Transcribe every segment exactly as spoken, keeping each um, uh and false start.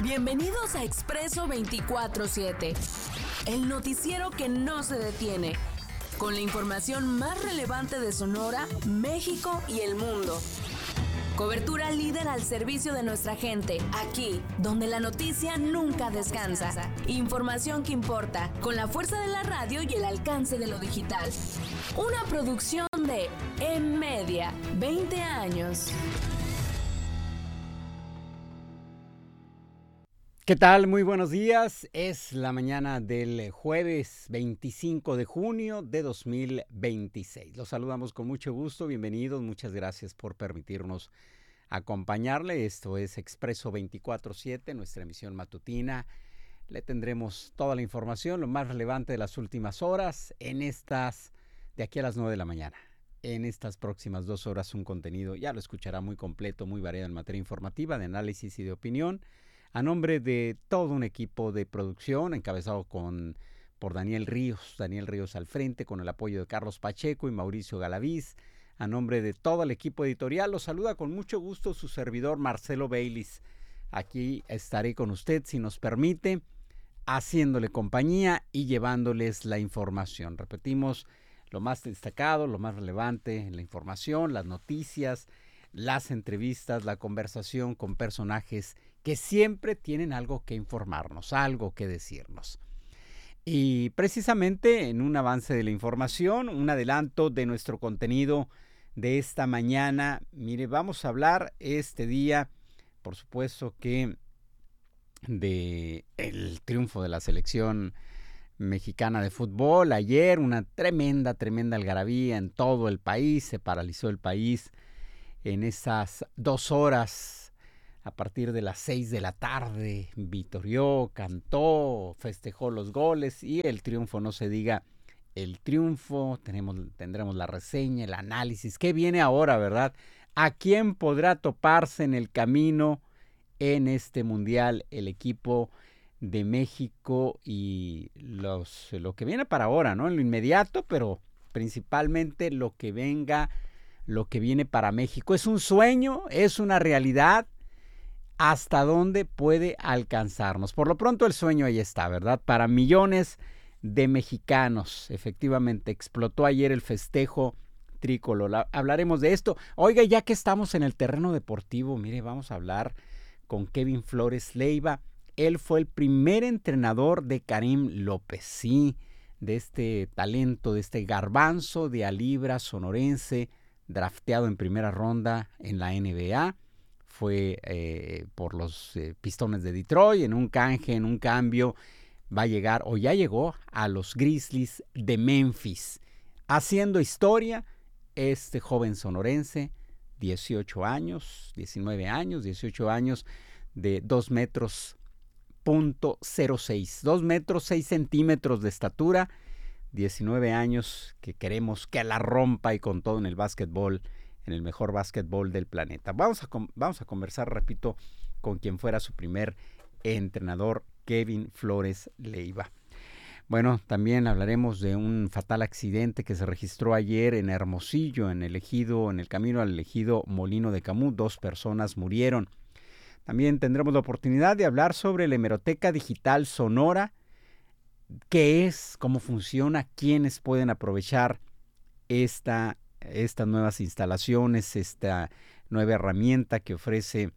Bienvenidos a Expreso veinticuatro siete, el noticiero que no se detiene, con la información más relevante de Sonora, México y el mundo. Cobertura líder al servicio de nuestra gente, aquí, donde la noticia nunca descansa. Información que importa, con la fuerza de la radio y el alcance de lo digital. Una producción de M-Media, veinte años. ¿Qué tal? Muy buenos días. Es la mañana del jueves veinticinco de junio de dos mil veintiséis. Los saludamos con mucho gusto. Bienvenidos. Muchas gracias por permitirnos acompañarle. Esto es Expreso veinticuatro siete, nuestra emisión matutina. Le tendremos toda la información, lo más relevante de las últimas horas, en estas, de aquí a las nueve de la mañana. En estas próximas dos horas un contenido, ya lo escuchará, muy completo, muy variado en materia informativa, de análisis y de opinión. A nombre de todo un equipo de producción, encabezado con, por Daniel Ríos, Daniel Ríos al frente, con el apoyo de Carlos Pacheco y Mauricio Galaviz. A nombre de todo el equipo editorial, los saluda con mucho gusto su servidor Marcelo Baylis. Aquí estaré con usted, si nos permite, haciéndole compañía y llevándoles la información. Repetimos, lo más destacado, lo más relevante, la información, las noticias, las entrevistas, la conversación con personajes que siempre tienen algo que informarnos, algo que decirnos. Y precisamente en un avance de la información, un adelanto de nuestro contenido de esta mañana, mire, vamos a hablar este día, por supuesto que de el triunfo de la selección mexicana de fútbol. Ayer una tremenda, tremenda algarabía en todo el país, se paralizó el país en esas dos horas. A partir de las seis de la tarde, vitorió, cantó, festejó los goles y el triunfo, no se diga el triunfo. Tenemos, tendremos la reseña, el análisis. ¿Qué viene ahora, verdad? ¿A quién podrá toparse en el camino en este mundial el equipo de México y los, lo que viene para ahora, ¿no? En lo inmediato, pero principalmente lo que venga, lo que viene para México. ¿Es un sueño? ¿Es una realidad? ¿Hasta dónde puede alcanzarnos? Por lo pronto el sueño ahí está, ¿verdad? Para millones de mexicanos. Efectivamente, explotó ayer el festejo tricolor. Hablaremos de esto. Oiga, ya que estamos en el terreno deportivo, mire, vamos a hablar con Kevin Flores Leiva. Él fue el primer entrenador de Karim López, sí, de este talento, de este garbanzo de Alibra sonorense, drafteado en primera ronda en la N B A. Fue eh, por los eh, Pistones de Detroit, en un canje, en un cambio, va a llegar, o ya llegó, a los Grizzlies de Memphis. Haciendo historia, este joven sonorense, dieciocho años, diecinueve años, dieciocho años, de dos metros punto cero seis, dos metros seis centímetros de estatura, diecinueve años, que queremos que la rompa y con todo en el básquetbol, en el mejor básquetbol del planeta. Vamos a, vamos a conversar, repito, con quien fuera su primer entrenador, Kevin Flores Leiva. Bueno, también hablaremos de un fatal accidente que se registró ayer en Hermosillo, en el ejido, en el camino al ejido Molino de Camus. Dos personas murieron. También tendremos la oportunidad de hablar sobre la Hemeroteca Digital Sonora, qué es, cómo funciona, quiénes pueden aprovechar esta estas nuevas instalaciones, esta nueva herramienta que ofrece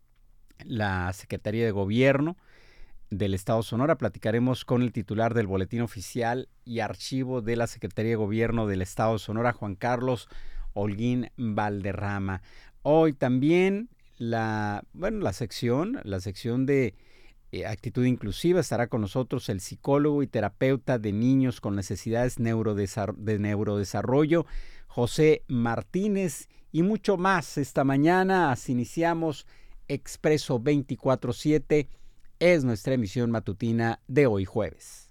la Secretaría de Gobierno del Estado de Sonora. Platicaremos con el titular del Boletín Oficial y Archivo de la Secretaría de Gobierno del Estado de Sonora, Juan Carlos Holguín Valderrama. Hoy también la, bueno, la sección, la sección de eh, actitud inclusiva, estará con nosotros el psicólogo y terapeuta de niños con necesidades neurodesar- de neurodesarrollo, José Martínez, y mucho más esta mañana. Así iniciamos Expreso veinticuatro siete, es nuestra emisión matutina de hoy jueves.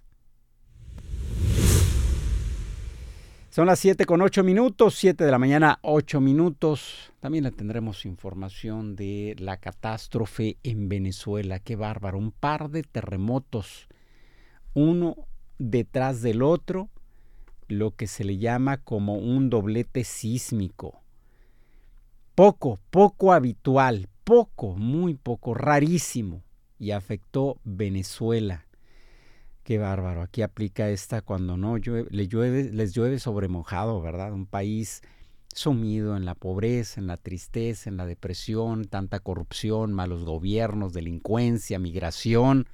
Son las siete con ocho minutos, siete de la mañana, ocho minutos. También le tendremos información de la catástrofe en Venezuela. Qué bárbaro, un par de terremotos, uno detrás del otro, lo que se le llama como un doblete sísmico. Poco, poco habitual, poco, muy poco, rarísimo. y afectó Venezuela. Qué bárbaro, aquí aplica esta cuando no llueve, le llueve, les llueve sobre mojado, ¿verdad? Un país sumido en la pobreza, en la tristeza, en la depresión, tanta corrupción, malos gobiernos, delincuencia, migración,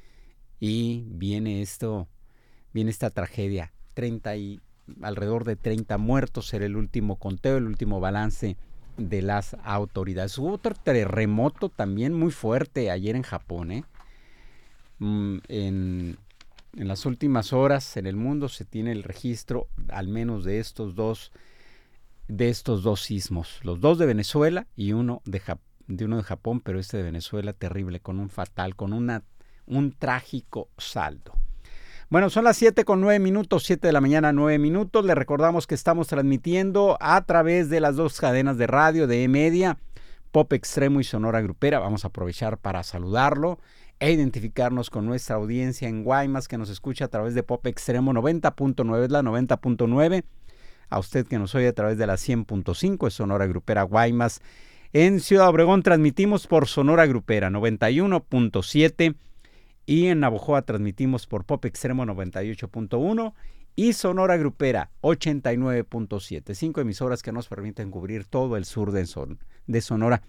y viene esto, viene esta tragedia, treinta y alrededor de treinta muertos, será el último conteo, el último balance de las autoridades. Hubo otro terremoto también muy fuerte ayer en Japón, ¿eh? Mm, en En las últimas horas en el mundo se tiene el registro al menos de estos dos, de estos dos sismos, los dos de Venezuela y uno de, Jap- de uno de Japón, pero este de Venezuela terrible, con un fatal, con una, un trágico saldo. Bueno, son las siete con nueve minutos, siete de la mañana, nueve minutos. Le recordamos que estamos transmitiendo a través de las dos cadenas de radio de E-Media, Pop Extremo y Sonora Grupera. Vamos a aprovechar para saludarlo e identificarnos con nuestra audiencia en Guaymas, que nos escucha a través de Pop Extremo noventa punto nueve, es la noventa punto nueve. A usted que nos oye a través de la cien punto cinco, es Sonora Grupera Guaymas. En Ciudad Obregón transmitimos por Sonora Grupera noventa y uno punto siete y en Navojoa transmitimos por Pop Extremo noventa y ocho punto uno y Sonora Grupera ochenta y nueve punto siete. Cinco emisoras que nos permiten cubrir todo el sur de, Son- de Sonora.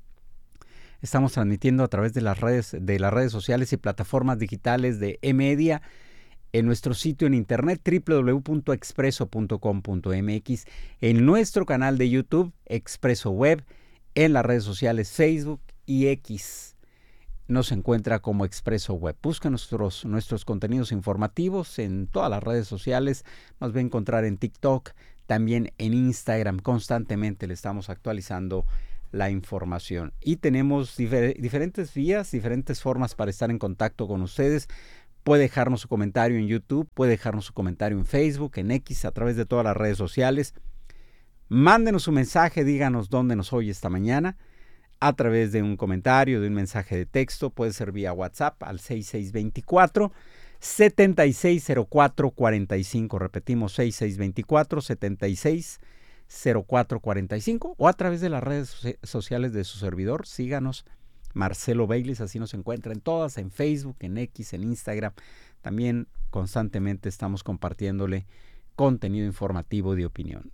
Estamos transmitiendo a través de las redes, de las redes sociales y plataformas digitales de E-Media, en nuestro sitio en internet doble u doble u doble u punto expreso punto com punto m x, en nuestro canal de YouTube Expreso Web, en las redes sociales Facebook y X. Nos encuentra como Expreso Web. Busca nuestros, nuestros contenidos informativos en todas las redes sociales. Nos va a encontrar en TikTok, también en Instagram. Constantemente le estamos actualizando la información y tenemos difer- diferentes vías, diferentes formas para estar en contacto con ustedes. Puede dejarnos su comentario en YouTube, puede dejarnos su comentario en Facebook, en X, a través de todas las redes sociales. Mándenos su mensaje, díganos dónde nos oye esta mañana, a través de un comentario, de un mensaje de texto. Puede ser vía WhatsApp al seis seis dos cuatro, siete seis cero cuatro cuatro cinco. Repetimos, seis seis dos cuatro, siete seis cero cuatro cuatro cinco, o a través de las redes sociales de su servidor. Síganos, Marcelo Baylis, así nos encuentra en todas, en Facebook, en X, en Instagram. También constantemente estamos compartiéndole contenido informativo de opinión.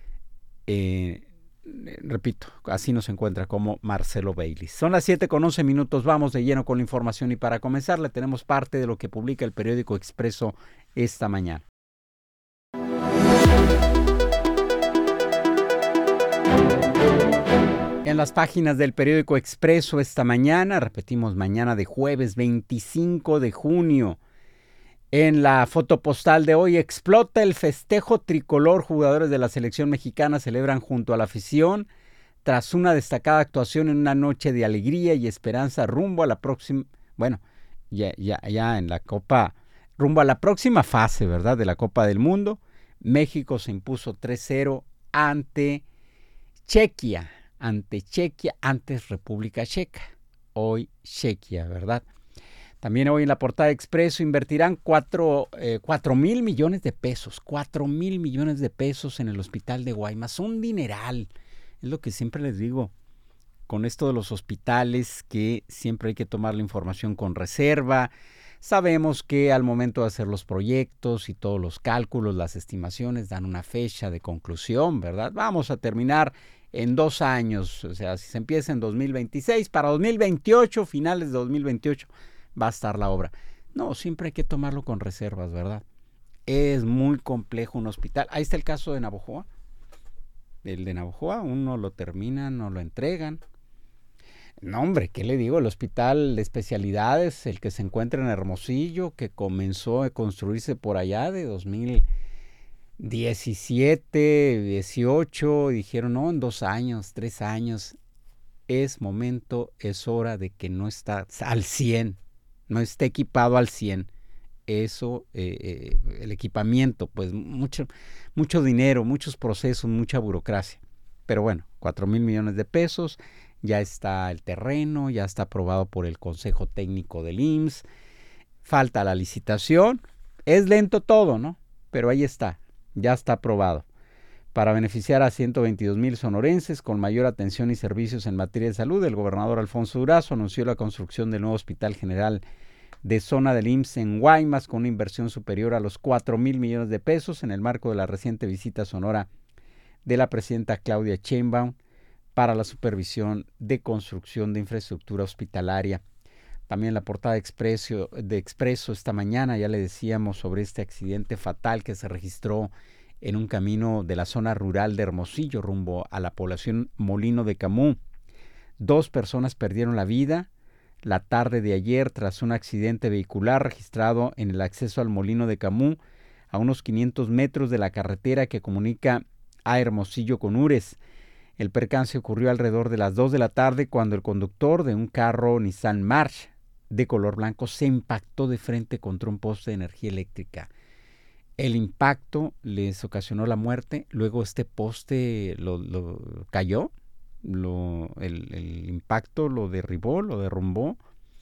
Eh, repito, así nos encuentra como Marcelo Baylis. Son las siete con once minutos, vamos de lleno con la información y para comenzar le tenemos parte de lo que publica el periódico Expreso esta mañana. En las páginas del periódico Expreso esta mañana, repetimos, mañana de jueves veinticinco de junio, en la foto postal de hoy, explota el festejo tricolor. Jugadores de la selección mexicana celebran junto a la afición tras una destacada actuación en una noche de alegría y esperanza rumbo a la próxima, bueno, ya, ya, ya en la Copa, rumbo a la próxima fase, ¿verdad?, de la Copa del Mundo. México se impuso tres cero ante Chequia. ante Chequia, antes República Checa, hoy Chequia, ¿verdad? También hoy en la portada de Expreso, invertirán cuatro mil millones de pesos, cuatro mil millones de pesos en el hospital de Guaymas, un dineral, es lo que siempre les digo, con esto de los hospitales, que siempre hay que tomar la información con reserva. Sabemos que al momento de hacer los proyectos y todos los cálculos, las estimaciones dan una fecha de conclusión, ¿verdad? Vamos a terminar en dos años, o sea, si se empieza en dos mil veintiséis, para dos mil veintiocho, finales de dos mil veintiocho, va a estar la obra. No, siempre hay que tomarlo con reservas, ¿verdad? Es muy complejo un hospital. Ahí está el caso de Navojoa. El de Navojoa, uno lo terminan, no lo entregan. No, hombre, ¿qué le digo? El hospital de especialidades, el que se encuentra en Hermosillo, que comenzó a construirse por allá de dos mil diecisiete, dieciocho, dijeron, no, en dos años, tres años, es momento, es hora de que no está al cien, no esté equipado al cien. Eso, eh, eh, el equipamiento, pues mucho, mucho dinero, muchos procesos, mucha burocracia. Pero bueno, cuatro mil millones de pesos, ya está el terreno, ya está aprobado por el Consejo Técnico del I M S S, falta la licitación, es lento todo, ¿no? Pero ahí está, ya está aprobado. Para beneficiar a ciento veintidós mil sonorenses con mayor atención y servicios en materia de salud, el gobernador Alfonso Durazo anunció la construcción del nuevo Hospital General de Zona del I M S S en Guaymas con una inversión superior a los cuatro mil millones de pesos en el marco de la reciente visita a Sonora de la presidenta Claudia Sheinbaum para la supervisión de construcción de infraestructura hospitalaria. También la portada de Expreso, de Expreso esta mañana ya le decíamos sobre este accidente fatal que se registró en un camino de la zona rural de Hermosillo rumbo a la población Molino de Camus. Dos personas perdieron la vida la tarde de ayer tras un accidente vehicular registrado en el acceso al Molino de Camus, a unos quinientos metros de la carretera que comunica a Hermosillo con Ures. El percance ocurrió alrededor de las dos de la tarde cuando el conductor de un carro Nissan March de color blanco se impactó de frente contra un poste de energía eléctrica. El impacto les ocasionó la muerte, luego este poste lo, lo cayó, lo, el, el impacto lo derribó, lo derrumbó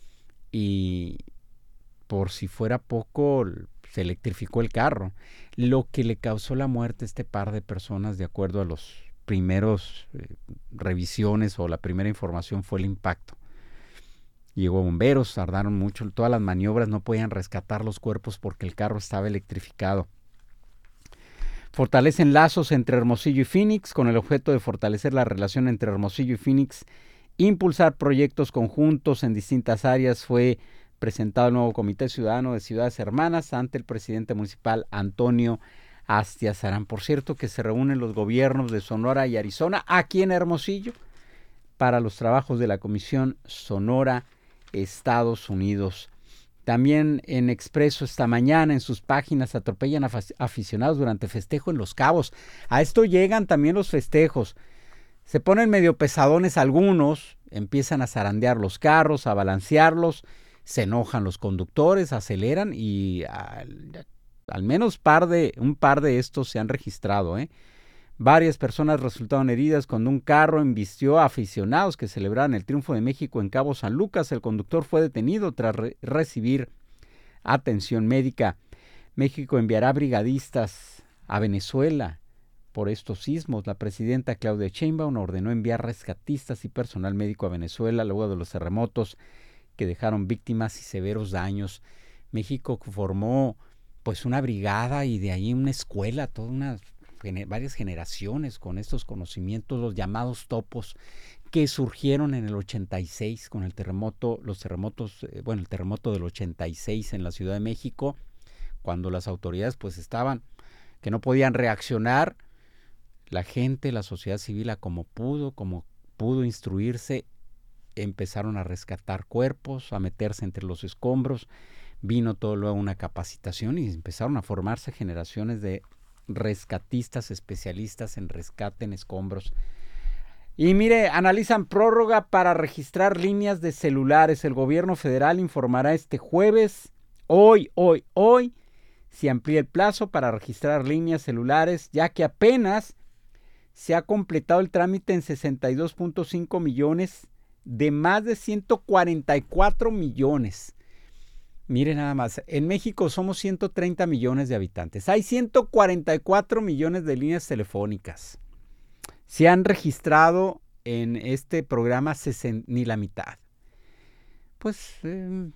y por si fuera poco se electrificó el carro, lo que le causó la muerte a este par de personas, de acuerdo a los primeros eh, revisiones o la primera información, fue el impacto. Llegó bomberos, tardaron mucho, todas las maniobras, no podían rescatar los cuerpos porque el carro estaba electrificado. Fortalecen lazos entre Hermosillo y Phoenix con el objeto de fortalecer la relación entre Hermosillo y Phoenix, impulsar proyectos conjuntos en distintas áreas. Fue presentado el nuevo Comité Ciudadano de Ciudades Hermanas ante el presidente municipal Antonio Astiazarán. Por cierto, que se reúnen los gobiernos de Sonora y Arizona aquí en Hermosillo para los trabajos de la Comisión Sonora Estados Unidos. También en Expreso esta mañana en sus páginas atropellan a aficionados durante festejo en Los Cabos. A esto llegan también los festejos. Se ponen medio pesadones algunos, empiezan a zarandear los carros, a balancearlos, se enojan los conductores, aceleran y al, al menos par de, un par de estos se han registrado, ¿eh? Varias personas resultaron heridas cuando un carro embistió a aficionados que celebraban el triunfo de México en Cabo San Lucas. El conductor fue detenido tras re- recibir atención médica. México enviará brigadistas a Venezuela por estos sismos. La presidenta Claudia Sheinbaum ordenó enviar rescatistas y personal médico a Venezuela luego de los terremotos que dejaron víctimas y severos daños. México formó pues una brigada y de ahí una escuela, toda una varias generaciones con estos conocimientos, los llamados topos que surgieron en el ochenta y seis con el terremoto, los terremotos, eh, bueno, el terremoto del ochenta y seis en la Ciudad de México, cuando las autoridades pues estaban, que no podían reaccionar, la gente, la sociedad civil, a como pudo, como pudo instruirse, empezaron a rescatar cuerpos, a meterse entre los escombros, vino todo luego una capacitación y empezaron a formarse generaciones de rescatistas especialistas en rescate en escombros. Y mire, analizan prórroga para registrar líneas de celulares. El gobierno federal informará este jueves, hoy, hoy, hoy, si amplía el plazo para registrar líneas celulares, ya que apenas se ha completado el trámite en sesenta y dos punto cinco millones de más de ciento cuarenta y cuatro millones. Mire nada más, en México somos ciento treinta millones de habitantes. Hay ciento cuarenta y cuatro millones de líneas telefónicas. Se han registrado en este programa sesen, ni la mitad. Pues, eh,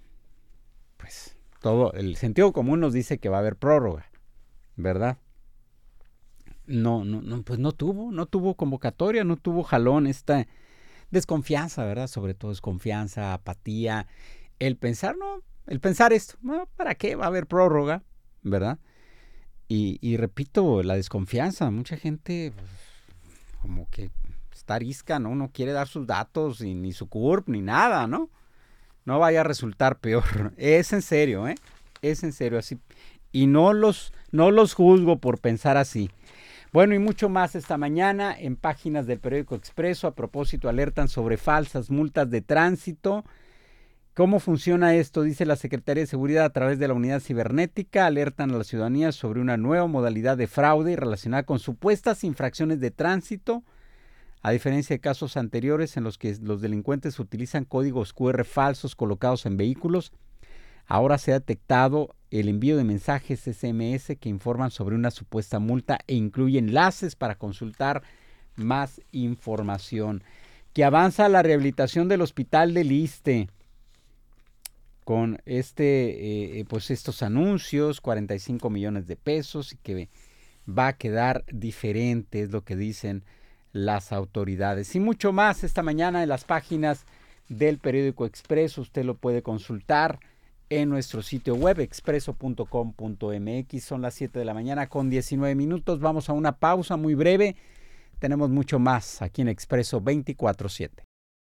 pues todo el sentido común nos dice que va a haber prórroga, ¿verdad? No, no, no, pues no tuvo, no tuvo convocatoria, no tuvo jalón, esta desconfianza, ¿verdad? Sobre todo desconfianza, apatía, el pensar, no, el pensar esto, no, ¿para qué va a haber prórroga? ¿Verdad? Y, y repito, la desconfianza, mucha gente pues, como que está arisca, ¿no? No quiere dar sus datos, y, ni su C U R P, ni nada, ¿no? No vaya a resultar peor. Es en serio, ¿eh? Es en serio, así. Y no los, no los juzgo por pensar así. Bueno, y mucho más esta mañana en páginas del periódico Expreso. A propósito, alertan sobre falsas multas de tránsito. ¿Cómo funciona esto? Dice la Secretaría de Seguridad a través de la Unidad Cibernética. Alertan a la ciudadanía sobre una nueva modalidad de fraude relacionada con supuestas infracciones de tránsito. A diferencia de casos anteriores en los que los delincuentes utilizan códigos cu erre falsos colocados en vehículos, ahora se ha detectado el envío de mensajes ese eme ese que informan sobre una supuesta multa e incluye enlaces para consultar más información. Que avanza la rehabilitación del hospital del ISSSTE con este, eh, pues estos anuncios, cuarenta y cinco millones de pesos, y que va a quedar diferente, es lo que dicen las autoridades. Y mucho más esta mañana en las páginas del periódico Expreso. Usted lo puede consultar en nuestro sitio web expreso punto com punto eme equis. Son las siete de la mañana con diecinueve minutos. Vamos a una pausa muy breve. Tenemos mucho más aquí en Expreso veinticuatro siete.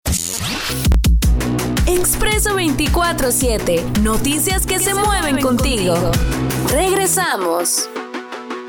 Expreso veinticuatro siete. Noticias que, que se, se mueven, mueven contigo. contigo. Regresamos.